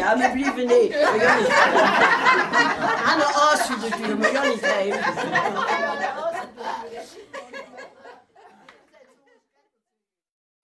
Ja, men bliv ved ned. Han er også dyr, men jeg er ikke